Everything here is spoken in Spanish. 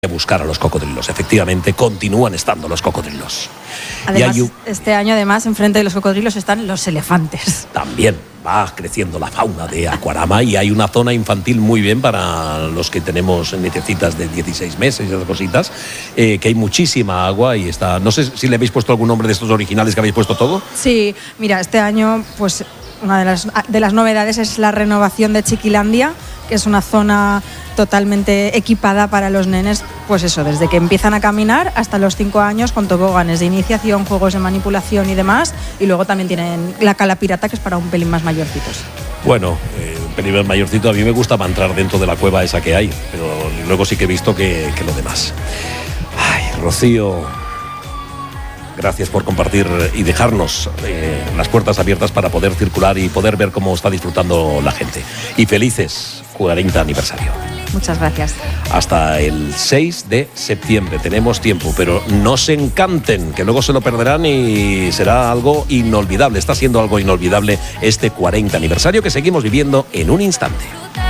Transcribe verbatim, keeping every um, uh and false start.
buscar a los cocodrilos. Efectivamente, continúan estando los cocodrilos. Además, y hay un... este año, además, enfrente de los cocodrilos están los elefantes. También va creciendo la fauna de Aquarama y hay una zona infantil muy bien para los que tenemos nietecitas de dieciséis meses y esas cositas, eh, que hay muchísima agua y está... No sé si le habéis puesto algún nombre de estos originales que habéis puesto todo. Sí, mira, este año, pues, una de las, de las novedades es la renovación de Chiquilandia, que es una zona totalmente equipada para los nenes, pues eso, desde que empiezan a caminar hasta los cinco años, con toboganes de iniciación, juegos de manipulación y demás, y luego también tienen la cala pirata, que es para un pelín más mayorcitos. Bueno, eh, un pelín más mayorcito, a mí me gusta entrar dentro de la cueva esa que hay, pero luego sí que he visto que, que lo demás. Ay, Rocío, gracias por compartir y dejarnos eh, las puertas abiertas para poder circular y poder ver cómo está disfrutando la gente. Y felices cuarenta aniversario. Muchas gracias. Hasta el seis de septiembre tenemos tiempo, pero no se encanten, que luego se lo perderán y será algo inolvidable. Está siendo algo inolvidable este cuarenta aniversario que seguimos viviendo en un instante.